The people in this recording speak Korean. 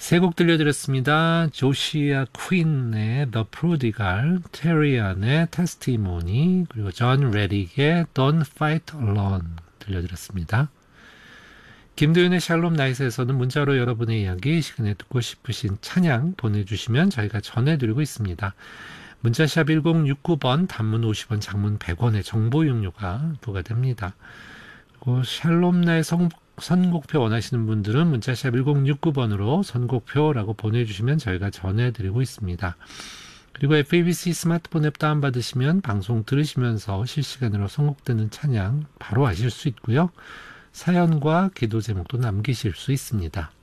세 곡 들려드렸습니다. 조시아 퀸의 The Prodigal, 테리안의 Testimony, 그리고 존 레딕의 Don't Fight Alone 들려드렸습니다. 김도윤의 샬롬 나이스에서는 문자로 여러분의 이야기, 시간에 듣고 싶으신 찬양 보내주시면 저희가 전해드리고 있습니다. 문자샵 1069번, 단문 50원, 장문 100원의 정보 이용료가 부과됩니다. 그리고 샬롬 나의 선곡표 원하시는 분들은 문자샵 1069번으로 선곡표라고 보내주시면 저희가 전해드리고 있습니다. 그리고 FABC 스마트폰 앱 다운받으시면 방송 들으시면서 실시간으로 선곡되는 찬양 바로 아실 수 있고요. 사연과 기도 제목도 남기실 수 있습니다.